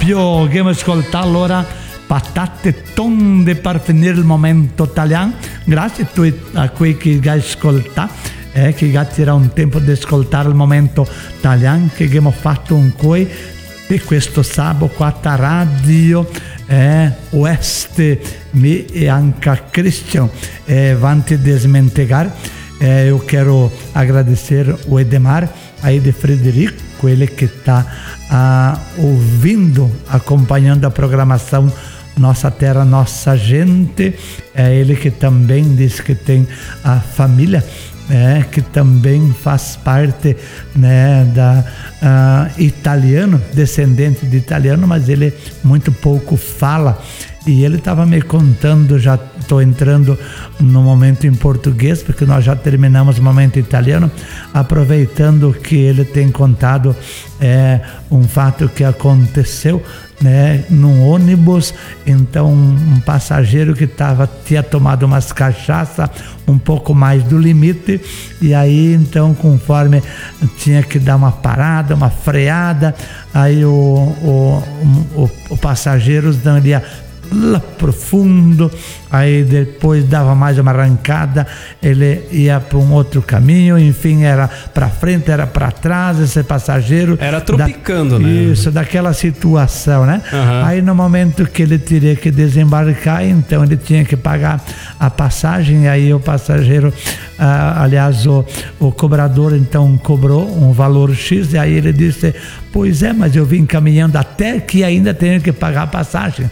proprio abbiamo ascoltato allora Patate tonde per finire il momento italiano. Grazie a quei che ascolta, che era un tempo di ascoltare il momento italiano che abbiamo fatto un coi di questo sabato qua a radio Oeste e anche a Christian avanti di smentegare. Eu quero agradecer o Edemar aí de Frederico, ele que está ouvindo, acompanhando a programação Nossa Terra, Nossa Gente. É ele que também diz que tem a família, que também faz parte, né, da italiano, descendente de italiano, mas ele muito pouco fala. E ele estava me contando, já estou entrando no momento em português, porque nós já terminamos o momento italiano, aproveitando que ele tem contado um fato que aconteceu, né, num ônibus. Então um passageiro que tinha tomado umas cachaça um pouco mais do limite, e aí então conforme tinha que dar uma parada, uma freada, aí o passageiro daria lá profundo, aí depois dava mais uma arrancada, ele ia para um outro caminho, enfim, era para frente, era para trás, esse passageiro era tropicando, né? Isso, daquela situação, né? Uhum. Aí no momento que ele teria que desembarcar, então ele tinha que pagar a passagem, aí o passageiro, aliás o cobrador então cobrou um valor X, e aí ele disse: pois é, mas eu vim caminhando até que ainda tenho que pagar a passagem.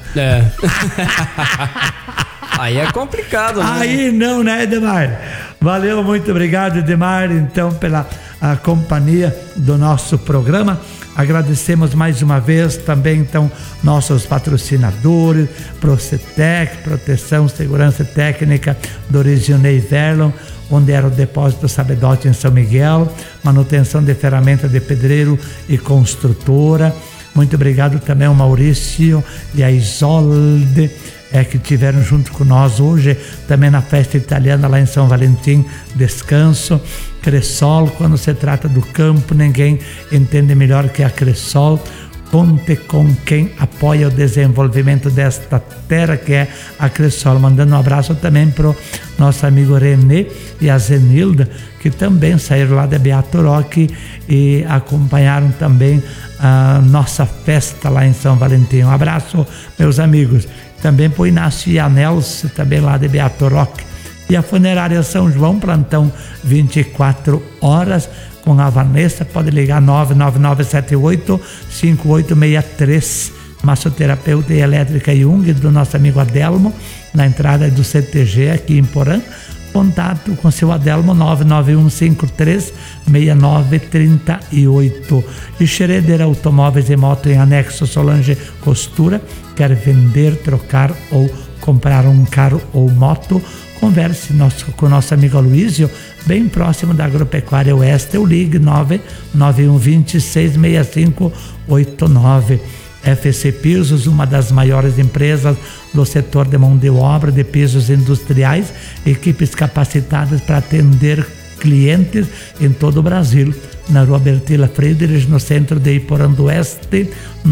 Aí é complicado, né? Aí não, né, Edemar? Valeu, muito obrigado, Edemar, então, pela companhia do nosso programa. Agradecemos mais uma vez também, então, nossos patrocinadores, Procetec, Proteção, Segurança Técnica do Regionei Verlon, onde era o depósito Sabedote em São Miguel, manutenção de ferramenta de pedreiro e construtora. Muito obrigado também ao Maurício e a Isolde, que estiveram junto com nós hoje, também na festa italiana lá em São Valentim. Descanso. Cressol, quando se trata do campo, ninguém entende melhor que a Cressol. Conte com quem apoia o desenvolvimento desta terra, que é a Cressol. Mandando um abraço também para o nosso amigo Renê e a Zenilda, que também saíram lá de Beato Roque e acompanharam também a nossa festa lá em São Valentim. Um abraço, meus amigos. Também para o Inácio e a Nelson, também lá de Beato Roque. E a Funerária São João, plantão 24 horas, com a Vanessa. Pode ligar 99978-5863. Massoterapeuta e elétrica Jung, do nosso amigo Adelmo, na entrada do CTG aqui em Porã. Contato com seu Adelmo 991536938. E Schroeder Automóveis e Moto em anexo Solange Costura. Quer vender, trocar ou comprar um carro ou moto? Converse com o nosso amigo Aloysio, bem próximo da Agropecuária Oeste. Eu ligue 991266589. FC Pisos, uma das maiores empresas do setor de mão de obra de pisos industriais, equipes capacitadas para atender clientes em todo o Brasil. Na Rua Bertila Friedrich, no centro de Iporã do Oeste,